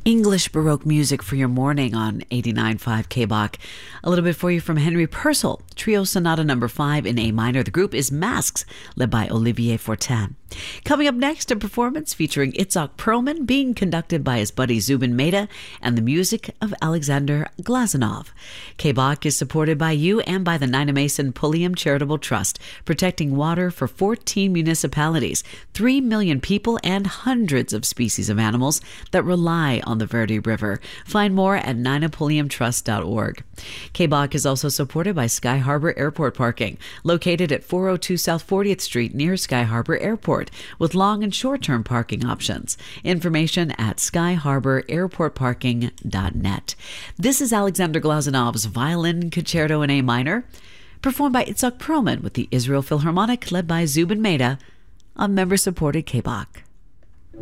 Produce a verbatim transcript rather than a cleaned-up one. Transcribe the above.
English Baroque music for your morning on eighty-nine point five K B O C. A little bit for you from Henry Purcell, Trio Sonata number five in A minor. The group is Masks, led by Olivier Fortin. Coming up next, a performance featuring Itzhak Perlman, being conducted by his buddy Zubin Mehta, and the music of Alexander Glazunov. K B O C is supported by you and by the Nina Mason Pulliam Charitable Trust, protecting water for fourteen municipalities, three million people, and hundreds of species of animals that rely on the Verde River. Find more at nina pulliam trust dot org. K B O C is also supported by Sky Harbor Airport Parking, located at four oh two South fortieth Street near Sky Harbor Airport, with long and short-term parking options. Information at sky harbor airport parking dot net. This is Alexander Glazunov's Violin Concerto in A minor, performed by Itzhak Perlman with the Israel Philharmonic, led by Zubin Mehta, on member-supported K B O C.